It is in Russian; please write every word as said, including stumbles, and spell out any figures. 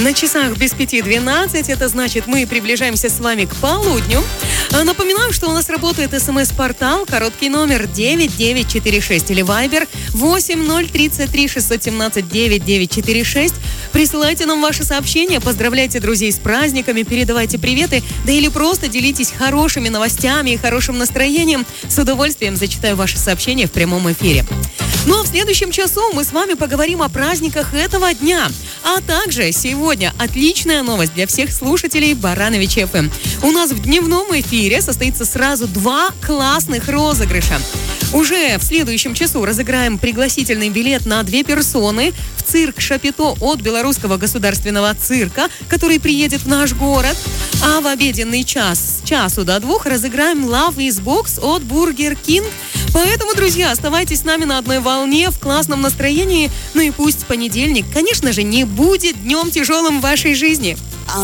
На часах без пяти двенадцать, это значит, мы приближаемся с вами к полудню. Напоминаю, что у нас работает смс-портал, короткий номер девять девять четыре шесть или вайбер восемь ноль тридцать три шестьсот семнадцать девять девять четыре шесть. Присылайте нам ваши сообщения, поздравляйте друзей с праздниками, передавайте приветы, да или просто делитесь хорошими новостями и хорошим настроением. С удовольствием зачитаю ваши сообщения в прямом эфире. Ну а в следующем часу мы с вами поговорим о праздниках этого дня. А также сегодня отличная новость для всех слушателей Барановича эф эм. У нас в дневном эфире состоится сразу два классных розыгрыша. Уже в следующем часу разыграем пригласительный билет на две персоны в цирк Шапито от Белорусского государственного цирка, который приедет в наш город. А в обеденный час с часу до двух разыграем Love is Box от Burger King. Поэтому, друзья, оставайтесь с нами на одной волне, в классном настроении. Ну и пусть понедельник, конечно же, не будет днем тяжелым в вашей жизни.